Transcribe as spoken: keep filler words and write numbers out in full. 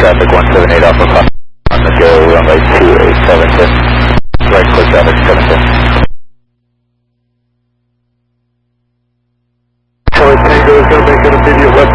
traffic one seven eight Alpha Papa on the go, runway two eight seven two. Right, clear traffic, seven two. Charlie Tango is going to make an immediate left